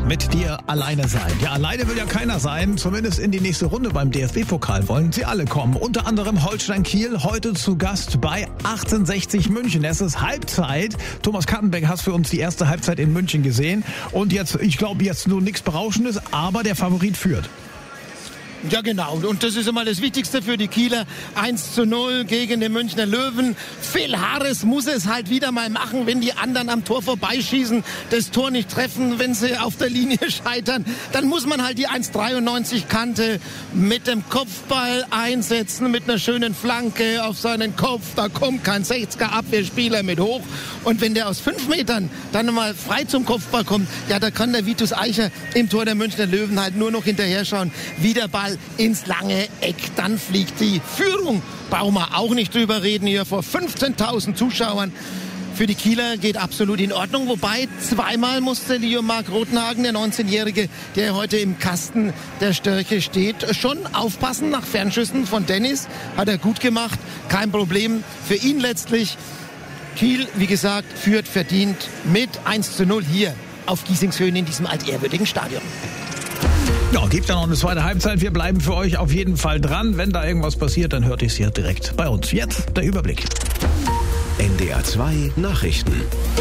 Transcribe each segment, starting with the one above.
mit dir alleine sein. Ja, alleine will ja keiner sein. Zumindest in die nächste Runde beim DFB-Pokal wollen sie alle kommen. Unter anderem Holstein Kiel, heute zu Gast bei 1860 München. Es ist Halbzeit. Thomas Kattenbeck hast für uns die erste Halbzeit in München gesehen. Und jetzt, ich glaube, jetzt nur nichts Berauschendes, aber der Favorit führt. Ja, genau. Und das ist immer das Wichtigste für die Kieler. 1:0 gegen den Münchner Löwen. Phil Harris muss es halt wieder mal machen, wenn die anderen am Tor vorbeischießen, das Tor nicht treffen, wenn sie auf der Linie scheitern. Dann muss man halt die 1,93 Kante mit dem Kopfball einsetzen, mit einer schönen Flanke auf seinen Kopf. Da kommt kein 60er Abwehrspieler mit hoch. Und wenn der aus 5 Metern dann mal frei zum Kopfball kommt, ja, da kann der Vitus Eicher im Tor der Münchner Löwen halt nur noch hinterher schauen, wie der Ball ins lange Eck, dann fliegt die Führung. Brauchen wir auch nicht drüber reden hier vor 15.000 Zuschauern. Für die Kieler geht absolut in Ordnung, wobei zweimal musste Leo-Marc Rothenhagen, der 19-Jährige, der heute im Kasten der Störche steht, schon aufpassen. Nach Fernschüssen von Dennis hat er gut gemacht, kein Problem für ihn letztlich. Kiel, wie gesagt, führt verdient mit 1:0 hier auf Giesingshöhen in diesem altehrwürdigen Stadion. Ja, gibt ja noch eine zweite Halbzeit. Wir bleiben für euch auf jeden Fall dran. Wenn da irgendwas passiert, dann hört ihr es hier direkt bei uns. Jetzt der Überblick. NDR 2 Nachrichten.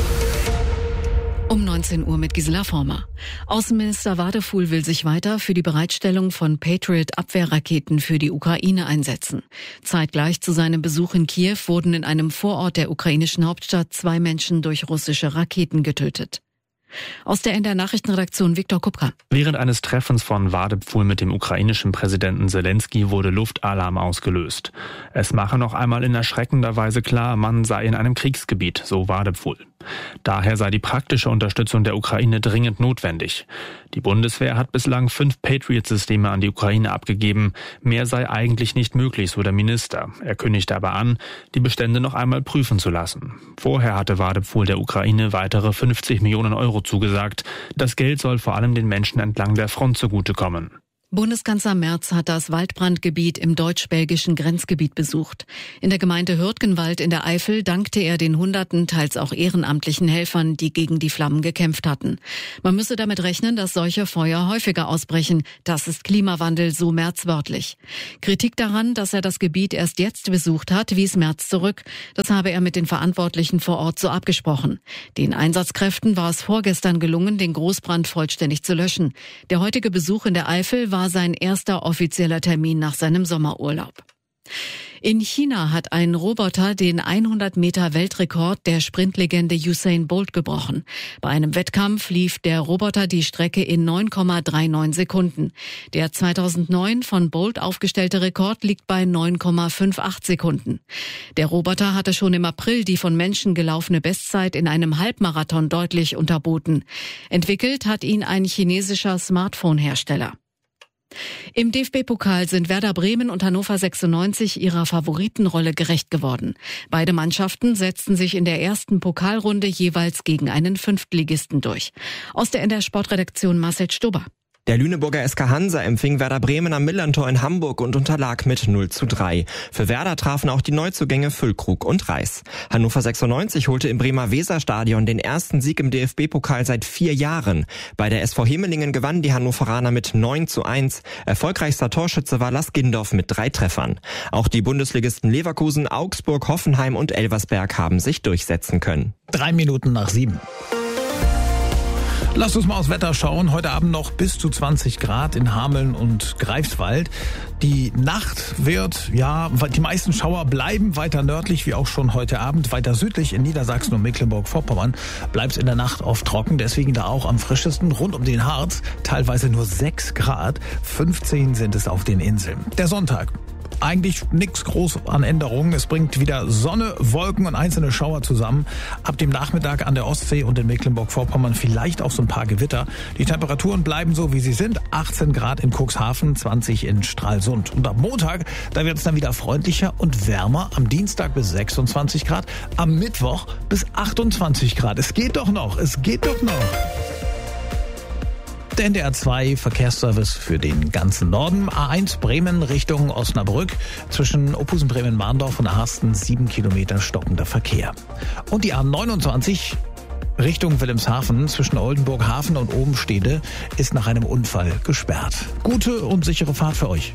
Um 19 Uhr mit Gisela Former. Außenminister Wadefuhl will sich weiter für die Bereitstellung von Patriot-Abwehrraketen für die Ukraine einsetzen. Zeitgleich zu seinem Besuch in Kiew wurden in einem Vorort der ukrainischen Hauptstadt 2 Menschen durch russische Raketen getötet. Aus der NDR Nachrichtenredaktion Viktor Kupka. Während eines Treffens von Wadefuhl mit dem ukrainischen Präsidenten Zelensky wurde Luftalarm ausgelöst. Es mache noch einmal in erschreckender Weise klar, man sei in einem Kriegsgebiet, so Wadefuhl. Daher sei die praktische Unterstützung der Ukraine dringend notwendig. Die Bundeswehr hat bislang 5 Patriot-Systeme an die Ukraine abgegeben. Mehr sei eigentlich nicht möglich, so der Minister. Er kündigte aber an, die Bestände noch einmal prüfen zu lassen. Vorher hatte Wadefuhl der Ukraine weitere 50 Millionen Euro zugesagt. Das Geld soll vor allem den Menschen entlang der Front zugutekommen. Bundeskanzler Merz hat das Waldbrandgebiet im deutsch-belgischen Grenzgebiet besucht. In der Gemeinde Hürtgenwald in der Eifel dankte er den Hunderten, teils auch ehrenamtlichen Helfern, die gegen die Flammen gekämpft hatten. Man müsse damit rechnen, dass solche Feuer häufiger ausbrechen. Das ist Klimawandel, so Merz wörtlich. Kritik daran, dass er das Gebiet erst jetzt besucht hat, wies Merz zurück. Das habe er mit den Verantwortlichen vor Ort so abgesprochen. Den Einsatzkräften war es vorgestern gelungen, den Großbrand vollständig zu löschen. Der heutige Besuch in der Eifel war sein erster offizieller Termin nach seinem Sommerurlaub. In China hat ein Roboter den 100-Meter-Weltrekord der Sprintlegende Usain Bolt gebrochen. Bei einem Wettkampf lief der Roboter die Strecke in 9,39 Sekunden. Der 2009 von Bolt aufgestellte Rekord liegt bei 9,58 Sekunden. Der Roboter hatte schon im April die von Menschen gelaufene Bestzeit in einem Halbmarathon deutlich unterboten. Entwickelt hat ihn ein chinesischer Smartphone-Hersteller. Im DFB-Pokal sind Werder Bremen und Hannover 96 ihrer Favoritenrolle gerecht geworden. Beide Mannschaften setzten sich in der ersten Pokalrunde jeweils gegen einen Fünftligisten durch. Aus der NDR Sportredaktion Marcel Stober. Der Lüneburger SK Hansa empfing Werder Bremen am Millerntor in Hamburg und unterlag mit 0:3. Für Werder trafen auch die Neuzugänge Füllkrug und Reis. Hannover 96 holte im Bremer Weserstadion den ersten Sieg im DFB-Pokal seit 4 Jahren. Bei der SV Hemelingen gewannen die Hannoveraner mit 9:1. Erfolgreichster Torschütze war Lars Gindorf mit 3 Treffern. Auch die Bundesligisten Leverkusen, Augsburg, Hoffenheim und Elversberg haben sich durchsetzen können. 3 Minuten nach 7. Lasst uns mal aufs Wetter schauen. Heute Abend noch bis zu 20 Grad in Hameln und Greifswald. Die Nacht wird, ja, die meisten Schauer bleiben weiter nördlich, wie auch schon heute Abend. Weiter südlich in Niedersachsen und Mecklenburg-Vorpommern bleibt es in der Nacht oft trocken. Deswegen da auch am frischesten rund um den Harz. Teilweise nur 6 Grad. 15 sind es auf den Inseln. Der Sonntag. Eigentlich nichts groß an Änderungen. Es bringt wieder Sonne, Wolken und einzelne Schauer zusammen. Ab dem Nachmittag an der Ostsee und in Mecklenburg-Vorpommern vielleicht auch so ein paar Gewitter. Die Temperaturen bleiben so, wie sie sind. 18 Grad in Cuxhaven, 20 in Stralsund. Und am Montag, da wird es dann wieder freundlicher und wärmer. Am Dienstag bis 26 Grad. Am Mittwoch bis 28 Grad. Es geht doch noch. Der NDR 2 Verkehrsservice für den ganzen Norden. A1 Bremen Richtung Osnabrück. Zwischen Ophusen-Bremen-Mahndorf und Arsten 7 Kilometer stockender Verkehr. Und die A29 Richtung Wilhelmshaven zwischen Oldenburg-Hafen und Obenstede ist nach einem Unfall gesperrt. Gute und sichere Fahrt für euch.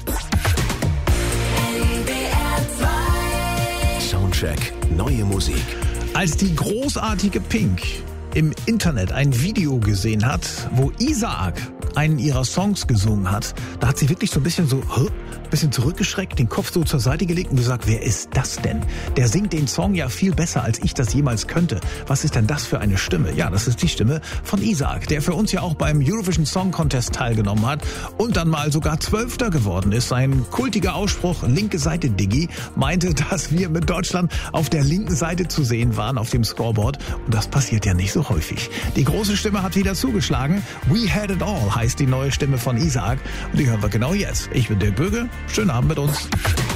Soundcheck, neue Musik. Als die großartige Pink im Internet ein Video gesehen hat, wo Isaak einen ihrer Songs gesungen hat, da hat sie wirklich so ein bisschen zurückgeschreckt, den Kopf so zur Seite gelegt und gesagt, wer ist das denn? Der singt den Song ja viel besser, als ich das jemals könnte. Was ist denn das für eine Stimme? Ja, das ist die Stimme von Isaak, der für uns ja auch beim Eurovision Song Contest teilgenommen hat und dann mal sogar 12. geworden ist. Sein kultiger Ausspruch, linke Seite Diggi, meinte, dass wir mit Deutschland auf der linken Seite zu sehen waren auf dem Scoreboard. Und das passiert ja nicht so häufig. Die große Stimme hat wieder zugeschlagen. We Had It All heißt die neue Stimme von Isaak. Und die hören wir genau jetzt. Ich bin Dirk Böge. Schönen Abend mit uns.